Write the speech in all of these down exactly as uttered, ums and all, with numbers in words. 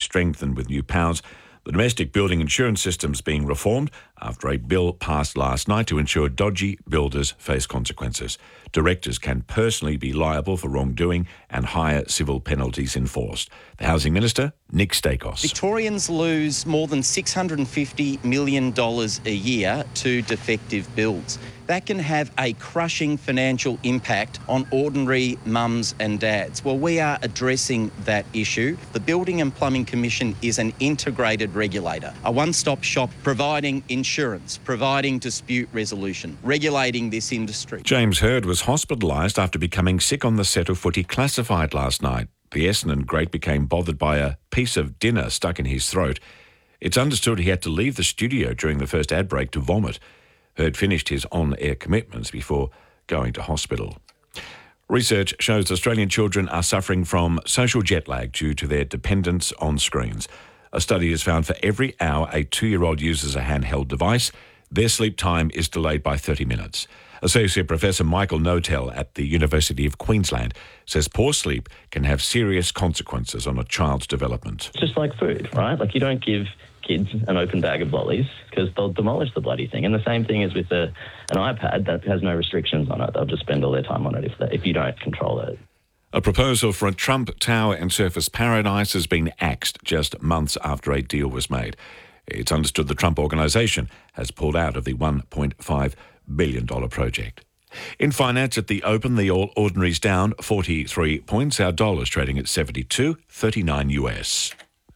strengthened with new powers. The domestic building insurance system's being reformed after a bill passed last night to ensure dodgy builders face consequences. Directors can personally be liable for wrongdoing and higher civil penalties enforced. The Housing Minister, Nick Stakos. Victorians lose more than six hundred fifty million dollars a year to defective builds. That can have a crushing financial impact on ordinary mums and dads. Well, we are addressing that issue. The Building and Plumbing Commission is an integrated regulator, a one-stop shop providing insurance, providing dispute resolution, regulating this industry. James Hird was hospitalised after becoming sick on the set of Footy Classified last night. The Essendon great became bothered by a piece of dinner stuck in his throat. It's understood he had to leave the studio during the first ad break to vomit. Hird finished his on-air commitments before going to hospital. Research shows Australian children are suffering from social jet lag due to their dependence on screens. A study has found for every hour a two-year-old uses a handheld device, their sleep time is delayed by thirty minutes. Associate Professor Michael Notel at the University of Queensland says poor sleep can have serious consequences on a child's development. It's just like food, right? Like you don't give kids an open bag of lollies because they'll demolish the bloody thing. And the same thing is with a, an iPad that has no restrictions on it. They'll just spend all their time on it if, they, if you don't control it. A proposal for a Trump Tower and Surfers Paradise has been axed just months after a deal was made. It's understood the Trump organisation has pulled out of the one point five billion dollars project. In finance at the Open, the All Ordinary's down forty-three points. Our dollar's trading at seventy-two thirty-nine U S.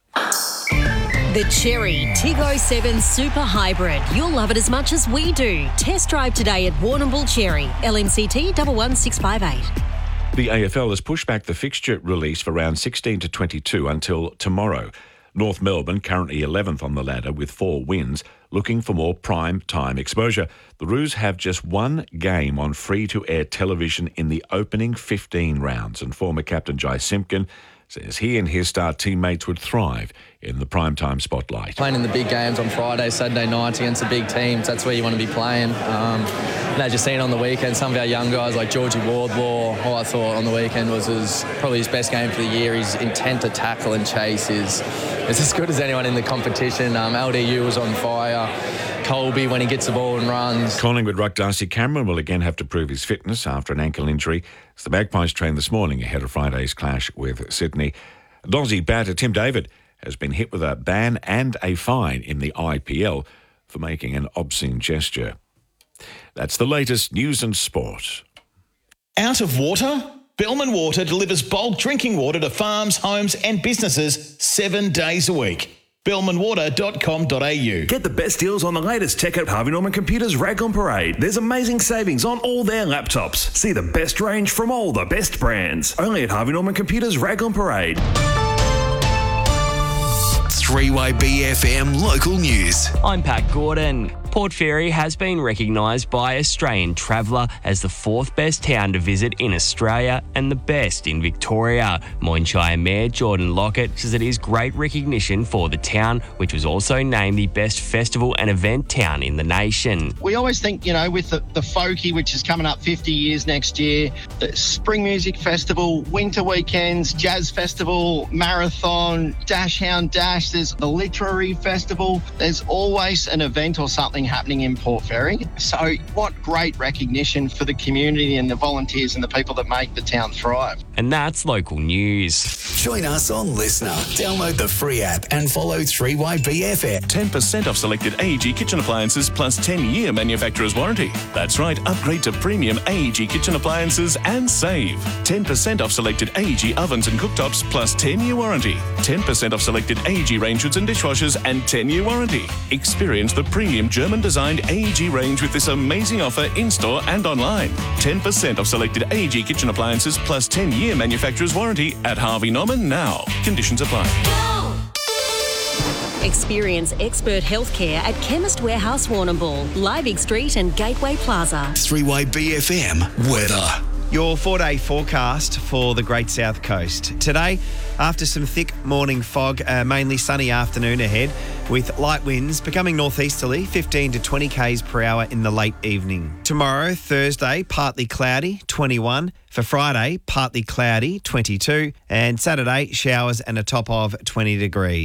The Cherry Tig oh seven Super Hybrid. You'll love it as much as we do. Test drive today at Warrnambool Cherry. L M C T one one six five eight. The A F L has pushed back the fixture release for round sixteen to twenty-two until tomorrow. North Melbourne, currently eleventh on the ladder with four wins, looking for more prime time exposure. The Roos have just one game on free-to-air television in the opening fifteen rounds, and former captain Jai Simpkin says he and his star teammates would thrive in the primetime spotlight. Playing in the big games on Friday, Saturday nights against the big teams, that's where you want to be playing. Um, and as you've seen on the weekend, some of our young guys like Georgie Wardlaw, who I thought on the weekend was his, probably his best game for the year. His intent to tackle and chase is, is as good as anyone in the competition. Um, L D U was on fire. Colby, when he gets the ball and runs. Collingwood ruck Darcy Cameron will again have to prove his fitness after an ankle injury. As the Magpies trained this morning ahead of Friday's clash with Sydney. Aussie batter Tim David has been hit with a ban and a fine in the I P L for making an obscene gesture. That's the latest news and sport. Out of water? Bellman Water delivers bulk drinking water to farms, homes and businesses seven days a week. bellman water dot com dot a u. Get the best deals on the latest tech at Harvey Norman Computers Raglan Parade. There's amazing savings on all their laptops. See the best range from all the best brands. Only at Harvey Norman Computers Raglan Parade. three Y B F M Local News. I'm Pat Gordon. Port Fairy has been recognised by Australian Traveller as the fourth best town to visit in Australia and the best in Victoria. Moyne Mayor Jordan Lockett says it is great recognition for the town, which was also named the best festival and event town in the nation. We always think, you know, with the, the Folkie, which is coming up fifty years next year, the Spring Music Festival, Winter Weekends, Jazz Festival, Marathon, Dash Hound Dash, there's the Literary Festival. There's always an event or something happening in Port Fairy. So what great recognition for the community and the volunteers and the people that make the town thrive. And that's local news. Join us on Listener. Download the free app and follow three Y B F M. ten percent off selected A E G kitchen appliances plus ten-year manufacturer's warranty. That's right, upgrade to premium A E G kitchen appliances and save. ten percent off selected A E G ovens and cooktops plus ten-year warranty. ten percent off selected A E G range hoods and dishwashers and ten-year warranty. Experience the premium German-designed A E G range with this amazing offer in-store and online. ten percent off selected A E G kitchen appliances plus ten-year manufacturer's warranty at Harvey Norman now. Conditions apply. Experience expert healthcare at Chemist Warehouse Warrnambool, Liebig Street and Gateway Plaza. three Y B F M weather. Your four-day forecast for the Great South Coast. Today, after some thick morning fog, uh, mainly sunny afternoon ahead, with light winds becoming northeasterly, fifteen to twenty kays per hour in the late evening. Tomorrow, Thursday, partly cloudy, twenty-one. For Friday, partly cloudy, twenty-two. And Saturday, showers and a top of twenty degrees.